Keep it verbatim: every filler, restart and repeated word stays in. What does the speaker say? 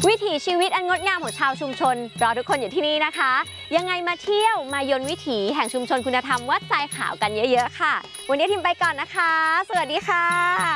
วิถีชีวิตอันงดงามของชาวชุมชนรอทุกคนอยู่ที่นี่นะคะยังไงมาเที่ยวมายนวิถีแห่งชุมชนคุณธรรมวัดทรายขาวกันเยอะๆค่ะวันนี้ทิมไปก่อนนะคะสวัสดีค่ะ